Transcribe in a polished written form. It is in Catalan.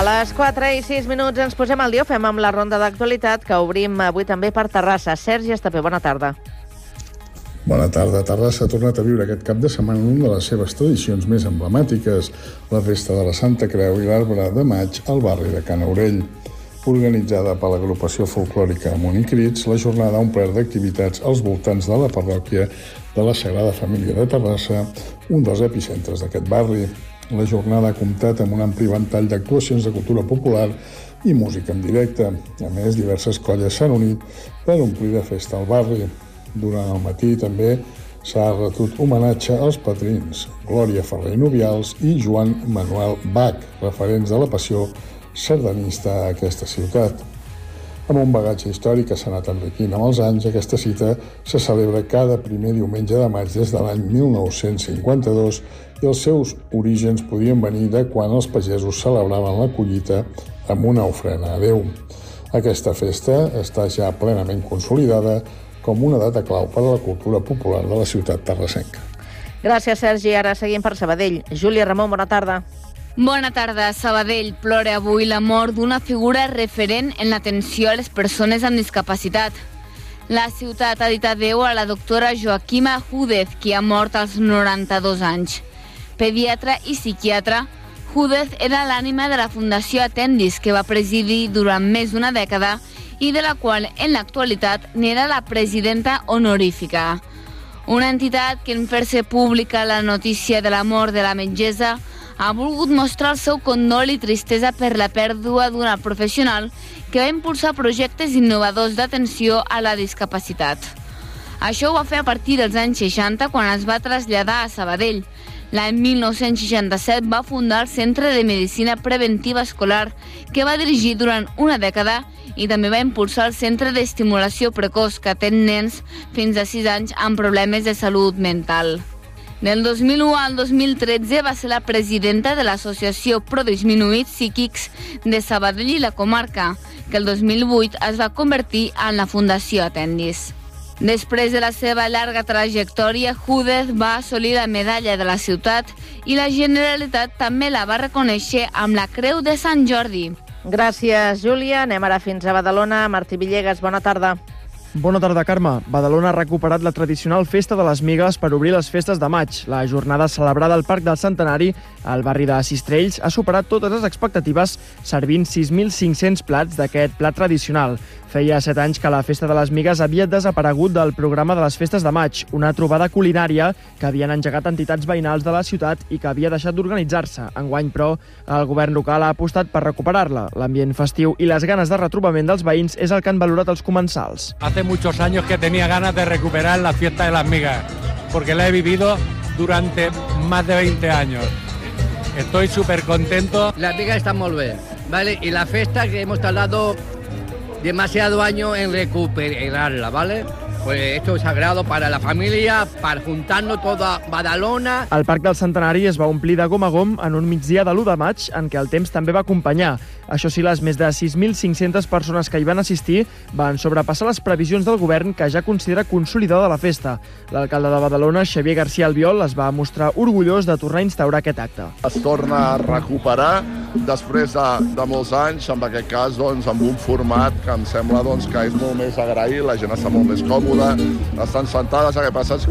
A les 4:06 ens posem al dia, fem amb la ronda d'actualitat que obrim avui també per Terrassa. Sergi Estapé, bona tarda. Bona tarda. Terrassa ha tornat a viure aquest cap de setmana una de les seves tradicions més emblemàtiques, la festa de la Santa Creu i l'Arbre de Maig al barri de Can Aurell. Organitzada per l'agrupació folclòrica Amunt i Crits, la jornada ha omplert d'activitats als voltants de la parròquia de la Sagrada Família de Terrassa, un dels epicentres d'aquest barri. La jornada ha comptat amb un ampli ventall d'actuacions de cultura popular i música en directe. A més, diverses colles s'han unit per omplir de festa al barri. Durant el matí també s'ha retut homenatge als patrins Glòria Ferrer i Nubials i Joan Manuel Bach, referents de la passió sardanista a aquesta ciutat. Amb un bagatge històric que s'ha anat enriquint amb els anys, aquesta cita se celebra cada primer diumenge de maig des de l'any 1952 i els seus orígens podien venir de quan els pagesos celebraven la collita amb una ofrena a Déu. Aquesta festa està ja plenament consolidada com una data clau per a la cultura popular de la ciutat terrassenca. Gràcies, Sergi. Ara seguim per Sabadell. Júlia Ramon, bona tarda. Bona tarda. Sabadell plora avui la mort d'una figura referent en l'atenció a les persones amb discapacitat. La ciutat ha dit adéu a la doctora Joaquima Júdez, qui ha mort als 92 anys. Pediatra i psiquiatra, Júdez era l'ànima de la Fundació Atendis, que va presidir durant més d'una dècada i de la qual, en l'actualitat, n'era la presidenta honorífica. Una entitat que, en fer-se pública la notícia de la mort de la metgessa, ha volgut mostrar el seu condol i tristesa per la pèrdua d'una professional que va impulsar projectes innovadors d'atenció a la discapacitat. Això ho va fer a partir dels anys 60, quan es va traslladar a Sabadell. L'any 1967 va fundar el Centre de Medicina Preventiva Escolar, que va dirigir durant una dècada, i també va impulsar el Centre d'Estimulació Precoç, que atén nens fins a 6 anys amb problemes de salut mental. Del 2001 al 2013 va ser la presidenta de l'Associació Prodisminuïts Psíquics de Sabadell i la comarca, que el 2008 es va convertir en la Fundació Atendis. Després de la seva llarga trajectòria, Júdez va assolir la medalla de la ciutat i la Generalitat també la va reconèixer amb la Creu de Sant Jordi. Gràcies, Júlia. Anem ara fins a Badalona. Martí Villegas, bona tarda. Bona tarda, Carme. Badalona ha recuperat la tradicional Festa de les Migues per obrir les festes de maig. La jornada celebrada al Parc del Centenari, al barri de Sistrells, ha superat totes les expectatives, servint 6.500 plats d'aquest plat tradicional. Feia 7 anys que la Festa de les Migues havia desaparegut del programa de les festes de maig, una trobada culinària que havien engegat entitats veïnals de la ciutat i que havia deixat d'organitzar-se. Enguany, però, el govern local ha apostat per recuperar-la. L'ambient festiu i les ganes de retrobament dels veïns és el que han valorat els comensals. Hace muchos años que tenía ganas de recuperar la fiesta de las migas, porque la he vivido durante más de 20 años. Estoy súper contento. Las migas están muy bien, ¿vale? Y la fiesta que hemos tardado demasiado años en recuperarla, ¿vale? Pues esto es sagrado para la familia, para juntarnos toda Badalona. El Parc del Centenari es va omplir de gom a gom en un migdia de l'1 de maig, en què el temps també va acompanyar. Això sí, les més de 6.500 persones que hi van assistir van sobrepassar les previsions del govern, que ja considera consolidada la festa. L'alcalde de Badalona, Xavier García Albiol, es va mostrar orgullós de tornar a instaurar aquest acte. Es torna a recuperar després de molts anys, en aquest cas doncs, amb un format que em sembla doncs, que és molt més agraït, la gent està molt més còmoda, estan sentades, el que passa és